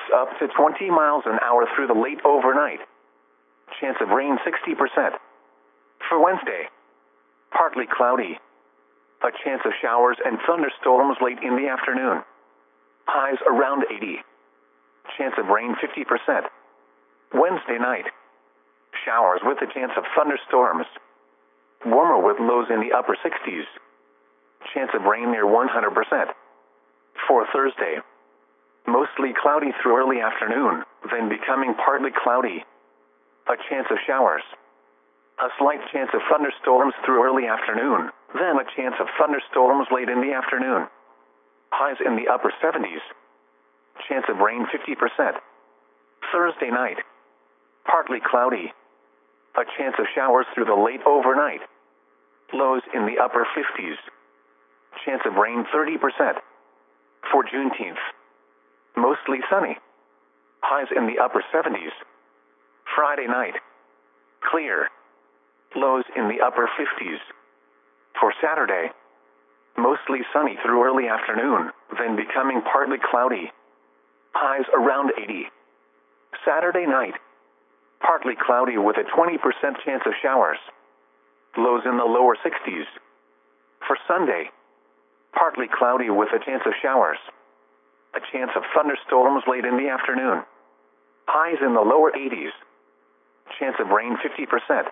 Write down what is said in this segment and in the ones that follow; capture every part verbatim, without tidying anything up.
up to twenty miles an hour through the late overnight. Chance of rain sixty percent. For Wednesday, partly cloudy. A chance of showers and thunderstorms late in the afternoon. Highs around eighty. Chance of rain fifty percent. Wednesday night, showers with a chance of thunderstorms. Warmer with lows in the upper sixties. Chance of rain near one hundred percent. For Thursday, mostly cloudy through early afternoon, then becoming partly cloudy. A chance of showers. A slight chance of thunderstorms through early afternoon, then a chance of thunderstorms late in the afternoon. Highs in the upper seventies. Chance of rain fifty percent. Thursday night, partly cloudy. A chance of showers through the late overnight. Lows in the upper fifties. Chance of rain thirty percent. For Juneteenth, mostly sunny. Highs in the upper seventies. Friday night, clear. Lows in the upper fifties. For Saturday, mostly sunny through early afternoon, then becoming partly cloudy. Highs around eighty. Saturday night, partly cloudy with a twenty percent chance of showers. Lows in the lower sixties. For Sunday, partly cloudy with a chance of showers. A chance of thunderstorms late in the afternoon. Highs in the lower eighties. Chance of rain fifty percent.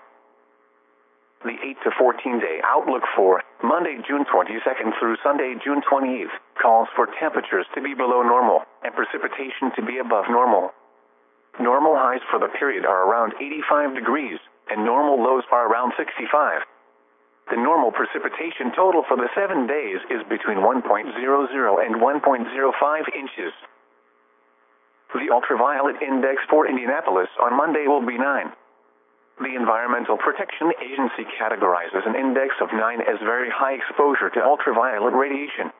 The eight to fourteen day outlook for Monday, June twenty-second through Sunday, June twenty-eighth, calls for temperatures to be below normal and precipitation to be above normal. Normal highs for the period are around eighty-five degrees, and normal lows are around sixty-five. The normal precipitation total for the seven days is between one point zero zero and one point zero five inches. The ultraviolet index for Indianapolis on Monday will be nine. The Environmental Protection Agency categorizes an index of nine as very high exposure to ultraviolet radiation.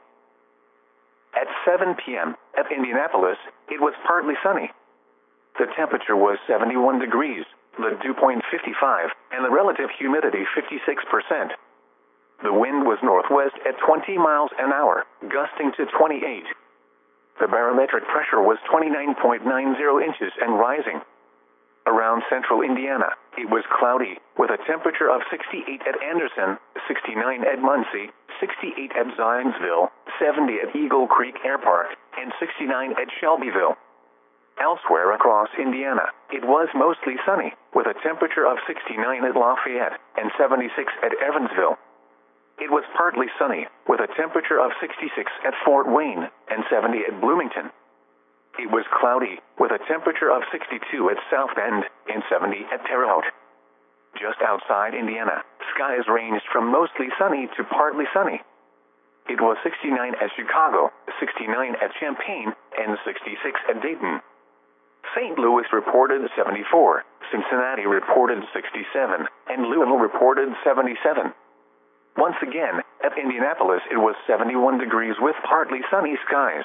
At seven p.m. at Indianapolis, it was partly sunny. The temperature was seventy-one degrees, the dew point fifty-five, and the relative humidity fifty-six percent. The wind was northwest at twenty miles an hour, gusting to twenty-eight. The barometric pressure was twenty-nine point nine zero inches and rising. Around central Indiana, it was cloudy, with a temperature of sixty-eight at Anderson, sixty-nine at Muncie, sixty-eight at Zionsville, seventy at Eagle Creek Air Park, and sixty-nine at Shelbyville. Elsewhere across Indiana, it was mostly sunny, with a temperature of sixty-nine at Lafayette and seventy-six at Evansville. It was partly sunny, with a temperature of sixty-six at Fort Wayne and seventy at Bloomington. It was cloudy, with a temperature of sixty-two at South Bend and seventy at Terre Haute. Just outside Indiana, skies ranged from mostly sunny to partly sunny. It was sixty-nine at Chicago, sixty-nine at Champaign, and sixty-six at Dayton. Saint Louis reported seventy-four, Cincinnati reported sixty-seven, and Louisville reported seventy-seven. Once again, at Indianapolis it was seventy-one degrees with partly sunny skies.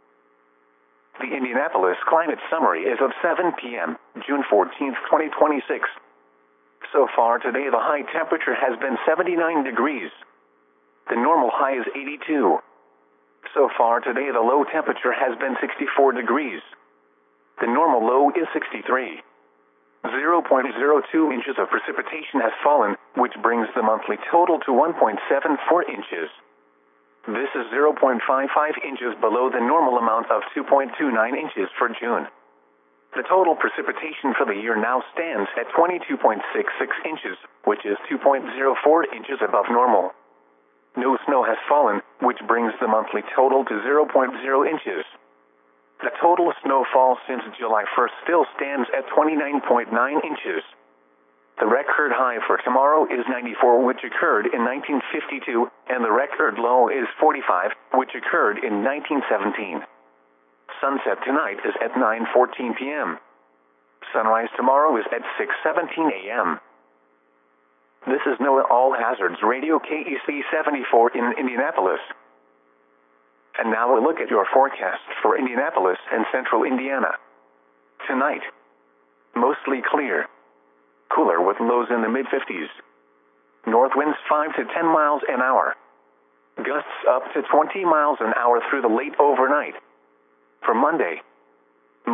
The Indianapolis Climate Summary is of seven p.m., June fourteenth, twenty twenty-six. So far today the high temperature has been seventy-nine degrees. The normal high is eighty-two. So far today the low temperature has been sixty-four degrees. The normal low is sixty-three. zero point zero two inches of precipitation has fallen, which brings the monthly total to one point seven four inches. This is zero point five five inches below the normal amount of two point two nine inches for June. The total precipitation for the year now stands at twenty-two point six six inches, which is two point zero four inches above normal. No snow has fallen, which brings the monthly total to zero point zero inches. The total snowfall since July first still stands at twenty-nine point nine inches. The record high for tomorrow is ninety-four, which occurred in nineteen fifty-two, and the record low is forty-five, which occurred in nineteen seventeen. Sunset tonight is at nine fourteen p.m. Sunrise tomorrow is at six seventeen a.m. This is NOAA All Hazards Radio K E C seventy-four in Indianapolis. And now a look at your forecast for Indianapolis and central Indiana. Tonight, mostly clear. Cooler with lows in the mid-fifties. North winds five to ten miles an hour. Gusts up to twenty miles an hour through the late overnight. For Monday,